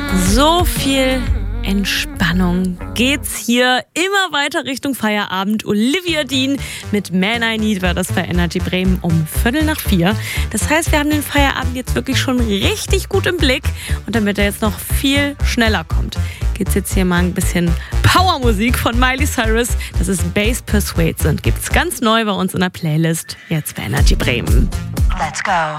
So viel Entspannung geht's hier immer weiter Richtung Feierabend. Olivia Dean mit Man I Need war das bei Energy Bremen um 3:45. Das heißt, wir haben den Feierabend jetzt wirklich schon richtig gut im Blick. Und damit er jetzt noch viel schneller kommt, geht's jetzt hier mal ein bisschen Powermusik von Miley Cyrus. Das ist Bass Persuades und gibt's ganz neu bei uns in der Playlist. Jetzt bei Energy Bremen. Let's go.